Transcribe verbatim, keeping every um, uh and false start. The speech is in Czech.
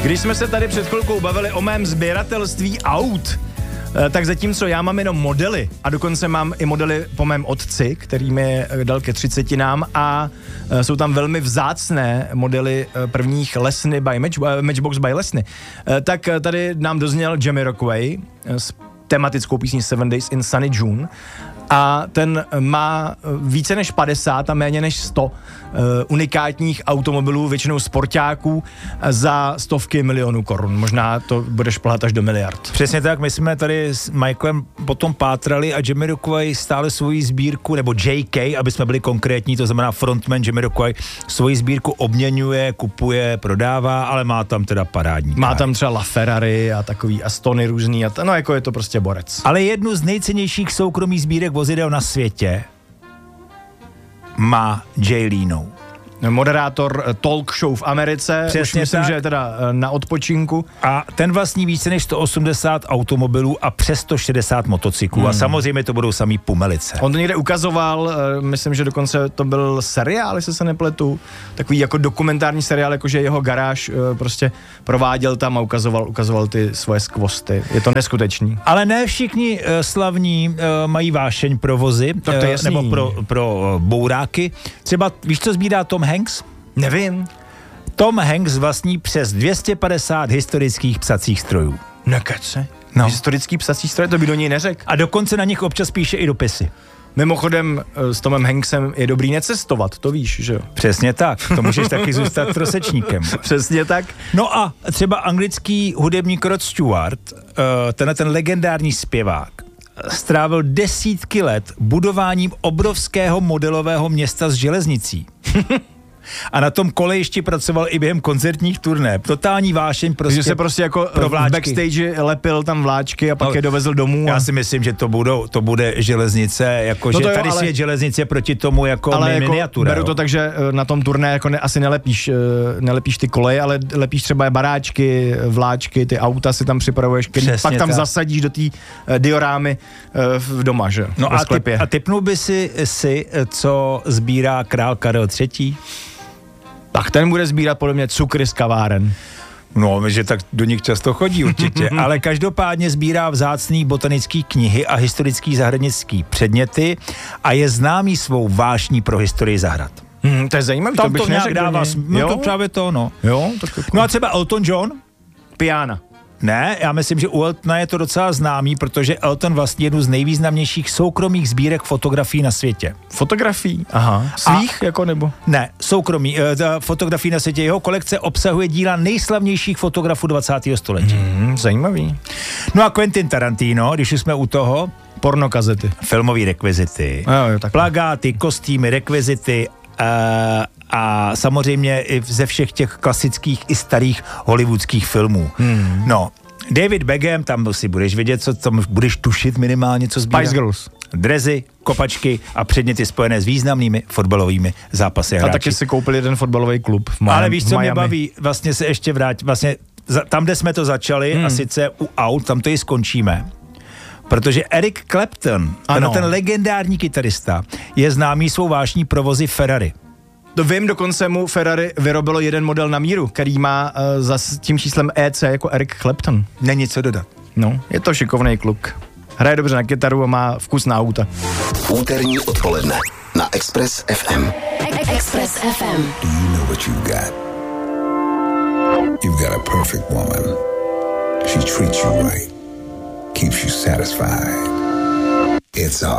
Když jsme se tady před chvilkou bavili o mém sběratelství aut, tak zatímco já mám jenom modely a dokonce mám i modely po mém otci, který mi dal ke třicetinám a jsou tam velmi vzácné modely prvních Lesny by Match, Matchbox by Lesny, tak tady nám dozněl Jamiroquai s tematickou písní Seven Days in Sunny June a ten má více než padesát a méně než sto uh, unikátních automobilů, většinou sportáků za stovky milionů korun. Možná to bude šplhat až do miliard. Přesně tak, my jsme tady s Michaelem potom pátrali a Jamiroquai stále svoji sbírku, nebo J K, aby jsme byli konkrétní, to znamená frontman Jamiroquai, svoji sbírku obměňuje, kupuje, prodává, ale má tam teda parádní. Má tam třeba LaFerrari a takový Astony různý, a t- no jako je to prostě borec. Ale jednu z nejcennějších soukromých sbírek vozidel na světě má Jay Leno. Moderátor talk show v Americe. Přesně už myslím, tak. že je teda na odpočinku. A ten vlastní více než sto osmdesát automobilů a přes sto šedesát motocyklů. Hmm. A samozřejmě to budou samý pumelice. On to někde ukazoval, myslím, že dokonce to byl seriál, jestli se nepletu, takový jako dokumentární seriál, jakože jeho garáž prostě prováděl tam a ukazoval, ukazoval ty svoje skvosty. Je to neskutečný. Ale ne všichni uh, slavní uh, mají vášeň pro vozy, to je uh, nebo pro, pro uh, bouráky. Třeba, víš, co sbírá Tom Hanks? Nevím. Tom Hanks vlastní přes dvě stě padesát historických psacích strojů. Nekece. No. Historický psací stroj, to by do něj neřekl. A dokonce na nich občas píše i dopisy. Mimochodem s Tomem Hanksem je dobrý necestovat, to víš, že jo? Přesně tak, to můžeš taky zůstat trosečníkem. Přesně tak. No a třeba anglický hudebník Rod Stewart, tenhle ten legendární zpěvák, strávil desítky let budováním obrovského modelového města s železnicí. A na tom kolejišti pracoval i během koncertních turné. Totální vášeň prostě. Takže se prostě jako pro v backstage lepil tam vláčky a pak no, je dovezl domů. A... Já si myslím, že to, budou, to bude železnice, jako no že jo, tady ale... svět železnice proti tomu jako ale jako miniatura. Beru to tak, že na tom turné jako ne, asi nelepíš, nelepíš ty koleje, ale lepíš třeba baráčky, vláčky, ty auta si tam připravuješ, který Přesně pak tam tak. zasadíš do té diorámy v doma, že? No a, typ, a typnul by si, si, co sbírá král Karel třetí? Tak ten bude sbírat podle mě cukry z kaváren. No, že tak do nich často chodí určitě, ale každopádně sbírá vzácný botanický knihy a historický zahradnický předměty a je známý svou vášní pro historii zahrad. Hmm, to je zajímavý, Tam to bych to nějak dává, no to právě to, no. Jo, tak no a třeba Elton John? Piana. Ne, já myslím, že u Eltona je to docela známý, protože Elton vlastní jednu z nejvýznamnějších soukromých sbírek fotografií na světě. Fotografií? Aha. Svých, a, jako nebo? Ne, soukromí. Uh, fotografií na světě. Jeho kolekce obsahuje díla nejslavnějších fotografů dvacátého století. Mm, zajímavý. No a Quentin Tarantino, když už jsme u toho... Pornokazety. Filmové rekvizity. Jo, jo, plagáty, kostýmy, rekvizity... Uh, a samozřejmě i ze všech těch klasických i starých hollywoodských filmů. Hmm. No, David Beckham, tam si budeš vědět, co tam budeš tušit minimálně, co sbírá. Spice Girls. Drezy, kopačky a předměty spojené s významnými fotbalovými zápasy. A hráči. Taky si koupil jeden fotbalový klub v Miami. Ale víš, co mě baví? Vlastně se ještě vrát, vlastně za, tam, kde jsme to začali hmm. a sice u aut, tam to i skončíme. Protože Eric Clapton, ten, ten legendární kytarista, je známý svou vášní provozy Ferrari. To vím, dokonce mu Ferrari vyrobilo jeden model na míru, který má uh, za tím číslem E C jako Eric Clapton. Není co dodat. No, je to šikovný kluk. Hraje dobře na kytaru a má vkus na auta. Úterní odpoledne na Express F M. Express F M. Do you know what you've got? You've got a perfect woman. She treats you right. Keeps you satisfied. It's all